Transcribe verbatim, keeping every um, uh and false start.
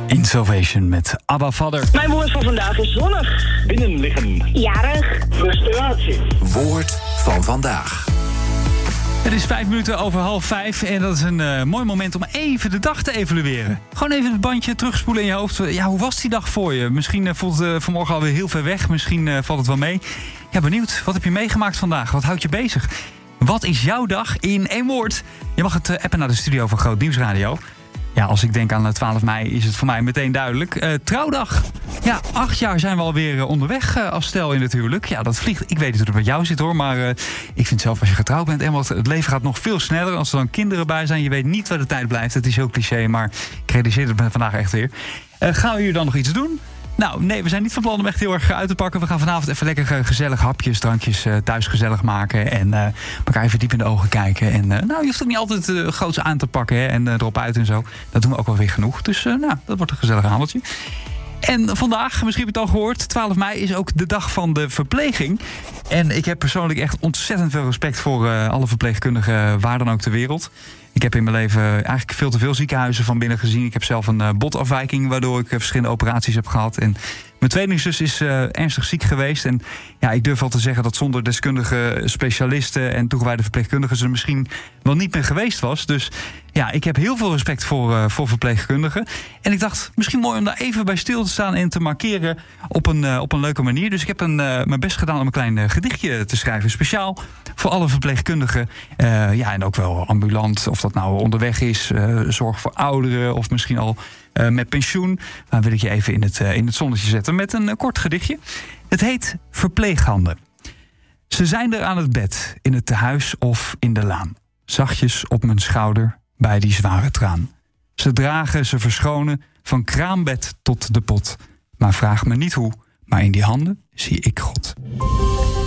In Salvation met Abba Vader. Mijn woord van vandaag is zonnig. Binnenliggen. Jarig. Frustratie. Woord van vandaag. Het is vijf minuten over half vijf en dat is een uh, mooi moment om even de dag te evalueren. Gewoon even het bandje terugspoelen in je hoofd. Ja, hoe was die dag voor je? Misschien uh, voelt het uh, vanmorgen alweer heel ver weg. Misschien uh, valt het wel mee. Ja, benieuwd. Wat heb je meegemaakt vandaag? Wat houdt je bezig? Wat is jouw dag in één woord? Je mag het uh, appen naar de studio van Groot Nieuwsradio. Ja, als ik denk aan twaalf mei is het voor mij meteen duidelijk. Uh, trouwdag. Ja, acht jaar zijn we alweer uh, onderweg uh, als stel in het huwelijk. Ja, dat vliegt. Ik weet niet hoe het met jou zit hoor. Maar uh, ik vind zelf als je getrouwd bent, en wat, het leven gaat nog veel sneller. Als er dan kinderen bij zijn, je weet niet waar de tijd blijft. Het is heel cliché, maar ik realiseer het vandaag echt weer. Uh, gaan we hier dan nog iets doen? Nou, nee, we zijn niet van plan om echt heel erg uit te pakken. We gaan vanavond even lekker gezellig hapjes, drankjes uh, thuis gezellig maken. En uh, elkaar even diep in de ogen kijken. En uh, nou, je hoeft ook niet altijd uh, groots aan te pakken hè, en uh, erop uit en zo. Dat doen we ook wel weer genoeg. Dus uh, nou, dat wordt een gezellig avondje. En vandaag, misschien heb je het al gehoord, twaalf mei is ook de dag van de verpleging. En ik heb persoonlijk echt ontzettend veel respect voor uh, alle verpleegkundigen waar dan ook ter wereld. Ik heb in mijn leven eigenlijk veel te veel ziekenhuizen van binnen gezien. Ik heb zelf een uh, botafwijking waardoor ik uh, verschillende operaties heb gehad. En mijn tweelingzus is uh, ernstig ziek geweest. En ja, ik durf wel te zeggen dat zonder deskundige specialisten en toegewijde verpleegkundigen ze er misschien wel niet meer geweest was. Dus ja, ik heb heel veel respect voor, uh, voor verpleegkundigen. En ik dacht, misschien mooi om daar even bij stil te staan en te markeren op een, uh, op een leuke manier. Dus ik heb een, uh, mijn best gedaan om een klein uh, gedichtje te schrijven. Speciaal voor alle verpleegkundigen. Uh, ja, en ook wel ambulant, of dat nou onderweg is, uh, zorg voor ouderen of misschien al uh, met pensioen. Dan wil ik je even in het, uh, in het zonnetje zetten met een uh, kort gedichtje. Het heet Verpleeghanden. Ze zijn er aan het bed, in het tehuis of in de laan. Zachtjes op mijn schouder bij die zware traan. Ze dragen, ze verschonen, van kraambed tot de pot. Maar vraag me niet hoe, maar in die handen zie ik God.